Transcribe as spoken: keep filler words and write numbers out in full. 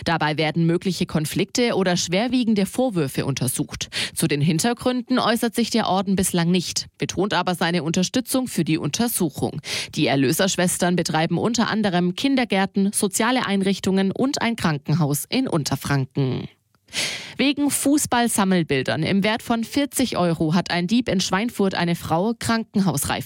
Dabei werden mögliche Konflikte oder schwerwiegende Vorwürfe untersucht. Zu den Hintergründen äußert sich der Orden bislang nicht, betont aber seine Unterstützung für die Untersuchung. Die Erlöserschwestern betreiben unter anderem Kindergärten, soziale Einrichtungen und ein Krankenhaus in Unterfranken. Wegen Fußball-Sammelbildern im Wert von vierzig Euro hat ein Dieb in Schweinfurt eine Frau krankenhausreif